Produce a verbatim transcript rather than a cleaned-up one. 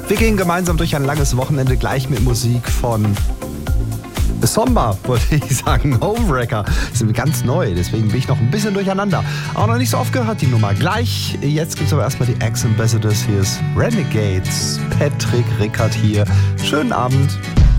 Wir gehen gemeinsam durch ein langes Wochenende gleich mit Musik von Sommer, wollte ich sagen. Homewrecker. Die sind ganz neu, deswegen bin ich noch ein bisschen durcheinander. Auch noch nicht so oft gehört, die Nummer. Gleich, jetzt gibt es aber erstmal die Ex-Ambassadors. Hier ist Renegades. Patrick Rickard hier. Schönen Abend.